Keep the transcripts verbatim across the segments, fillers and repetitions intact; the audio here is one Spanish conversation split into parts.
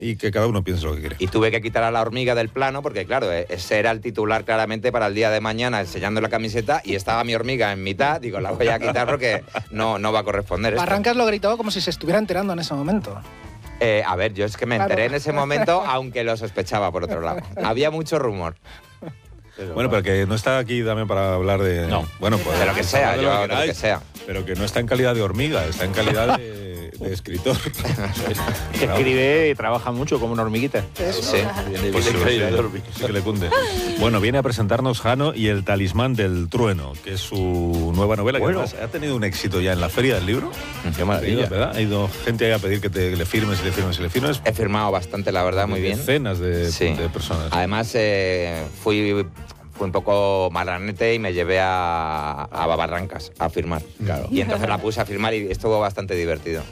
y que cada uno piense lo que quiere. Y tuve que quitar a la hormiga del plano porque, claro, ese era el titular claramente para el día de mañana, enseñando la camiseta, y estaba mi hormiga en mitad. Digo, la voy a quitar porque no, no va a corresponder esto. Barrancas lo gritó como si se estuviera enterando en ese momento. Eh, a ver, yo es que me enteré claro. en ese momento, aunque lo sospechaba por otro lado. Había mucho rumor. Pero bueno, pero que no está aquí también para hablar de... No. Bueno, pues... De lo que sea, yo, lo que, de lo que sea. Pero que no está en calidad de hormiga, está en calidad de, de escritor. Que escribe y trabaja mucho como una hormiguita. Sí, sí. Viene, pues viene sí, calidad de hormiga. Sí que le cunde. Bueno, viene a presentarnos Jano y el talismán del trueno, que es su nueva novela, bueno. que además ha tenido un éxito ya en la Feria del Libro. Qué maravilla. ¿Verdad? Ha ido gente ahí a pedir que te, le firmes y le firmes y le firmes. He firmado bastante, la verdad, muy bien. Decenas de, sí. de personas. Además, eh, fui... Fui un poco malanete y me llevé a, a Barrancas a firmar. Claro. Y entonces la puse a firmar y estuvo bastante divertido.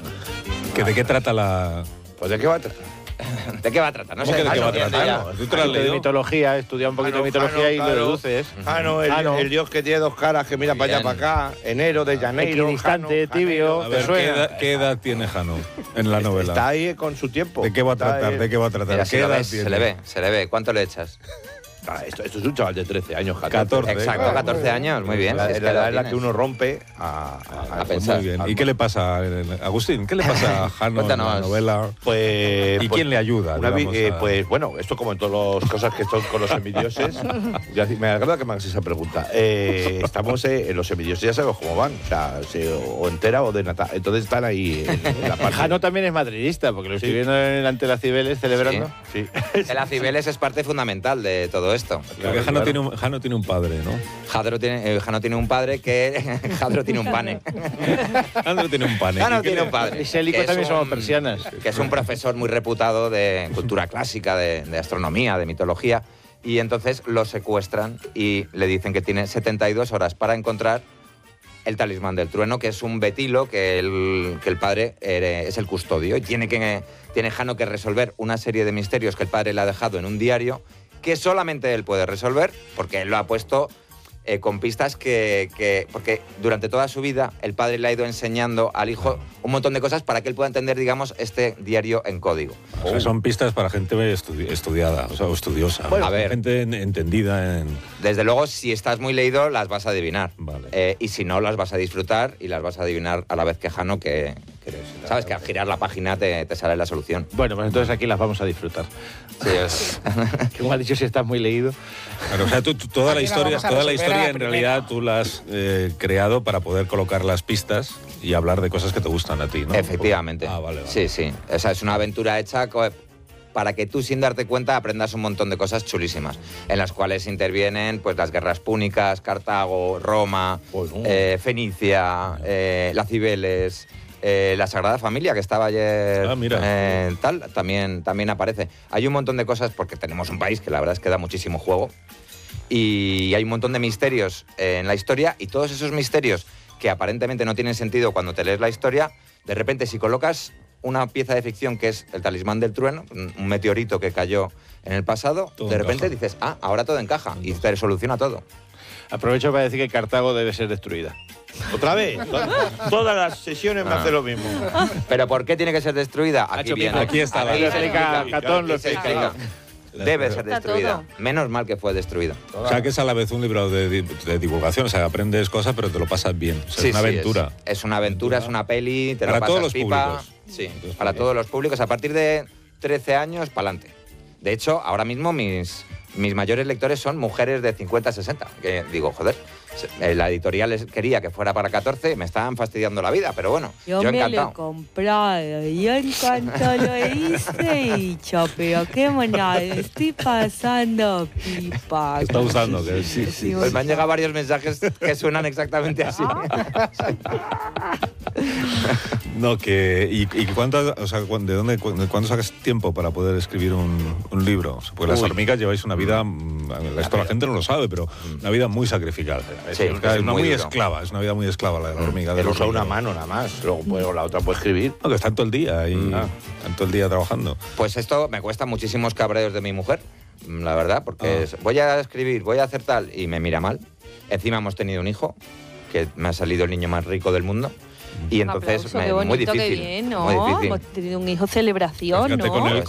¿Que ¿De qué trata la...? Pues de qué va a tratar. ¿De qué va a tratar? No sé. ¿De qué va a tratar? De mitología, estudia un poquito de mitología y lo deduces. Jano, el, el dios que tiene dos caras, que mira para allá, para acá. Enero, de Janeiro. Equidistante, tibio. A ver, ¿qué edad, ¿qué edad tiene Jano en la novela? Está ahí con su tiempo. ¿De qué va a tratar? ¿De qué va a tratar? Mira, ¿Qué si edad ves, tiene? Se le ve, se le ve. ¿Cuánto le echas? Ah, esto, esto es un chaval de trece años, catorce. catorce Exacto, claro. catorce años, muy bien. La, Si es la edad en la tienes. que uno rompe a, a, a pensar. Muy bien. ¿Y qué le pasa, Agustín? ¿Qué le pasa a Jano en la novela? Pues, ¿Y pues, quién le ayuda? Una, digamos, eh, a... Pues bueno, esto como en todas las cosas que están con los semidioses. Ya, me agrada que me hagas esa pregunta. Eh, estamos eh, en los semidioses, ya sabemos cómo van. O sea, se, o entera o de nata. Entonces están ahí en, en la parte. Jano también es madridista, porque lo estoy sí. viendo ante la Cibeles celebrando. Sí. sí. La Cibeles es parte fundamental de todo esto. Porque Jano, claro. tiene un, Jano tiene un padre, ¿no? Jadro tiene, eh, Jano tiene un padre que... Jadro tiene un pane. Jano tiene un pane. Jano tiene un padre. Y Sélico también somos persianas. Que es un profesor muy reputado de cultura clásica, de, de astronomía, de mitología. Y entonces lo secuestran y le dicen que tiene setenta y dos horas para encontrar el talismán del trueno, que es un betilo que el, que el padre eh, es el custodio. Y tiene, que, tiene Jano que resolver una serie de misterios que el padre le ha dejado en un diario, que solamente él puede resolver, porque él lo ha puesto eh, con pistas que, que... Porque durante toda su vida el padre le ha ido enseñando al hijo un montón de cosas para que él pueda entender, digamos, este diario en código. O sea, son pistas para gente estudi estudiada, o sea, estudiosa. Bueno, a ver, gente entendida en... Desde luego, si estás muy leído, las vas a adivinar. Vale. Eh, y si no, las vas a disfrutar y las vas a adivinar a la vez que Jano, que... que sabes que al girar la página te, te sale la solución. Bueno, pues entonces aquí las vamos a disfrutar. Sí, es... Como has dicho, si estás muy leído. Claro, o sea, tú, tú, toda la historia, toda la historia en realidad tú la has eh, creado para poder colocar las pistas y hablar de cosas que te gustan a ti, ¿no? Efectivamente. Ah, vale, vale. Sí, sí. O sea, es una aventura hecha para que tú, sin darte cuenta, aprendas un montón de cosas chulísimas, en las cuales intervienen pues las guerras púnicas, Cartago, Roma, bueno. eh, Fenicia, eh, las Cibeles... Eh, la Sagrada Familia, que estaba ayer, ah, mira. Eh, tal, también, también aparece. Hay un montón de cosas, porque tenemos un país que la verdad es que da muchísimo juego, y hay un montón de misterios eh, en la historia, y todos esos misterios que aparentemente no tienen sentido cuando te lees la historia, de repente si colocas una pieza de ficción que es el talismán del trueno, un meteorito que cayó en el pasado, todo de repente encaja. Dices, ah, ahora todo encaja, y te soluciona todo. Aprovecho para decir que Cartago debe ser destruida. ¿Otra vez? Todas las sesiones me ah. hace lo mismo. ¿Pero por qué tiene que ser destruida? Aquí viene. Aquí está. Aquí lo explica Catón, lo explica. Debe ser destruida. Menos mal que fue destruida. O sea, que es a la vez un libro de, de divulgación. O sea, aprendes cosas, pero te lo pasas bien. O sea, sí, es una sí, aventura. Es, es una aventura, es una peli, te para lo pasas todos los pipa. Públicos. Sí, Entonces, para todos los públicos. A partir de trece años, para adelante. De hecho, ahora mismo mis, mis mayores lectores son mujeres de cincuenta, sesenta. Que digo, joder, la editorial quería que fuera para catorce, me estaban fastidiando la vida, pero bueno, yo, yo me encantado. Lo he comprado, yo en cuanto lo hice y dicho, pero qué monada, estoy pasando pipa. Está usando, que sí, sí. Pues me han llegado varios mensajes que suenan exactamente así. No, que... ¿Y, y cuánto, o sea, de dónde, de cuándo sacas tiempo para poder escribir un, un libro? Pues las hormigas lleváis una vida, esto la gente no lo sabe, pero una vida muy sacrificada. Sí, es, es una muy, muy duro. esclava, es una vida muy esclava la de la hormiga. Él usa una mano nada más, luego puede, la otra puede escribir. No, que están todo el día y mm. están todo el día trabajando. Pues esto me cuesta muchísimos cabreos de mi mujer, la verdad, porque ah. es, voy a escribir, voy a hacer tal, y me mira mal. Encima hemos tenido un hijo, que me ha salido el niño más rico del mundo. Y entonces, aplauso, me, qué bonito, muy difícil. Qué bien, ¿no? Muy difícil. Hemos tenido un hijo celebración, fíjate, ¿no? Con el,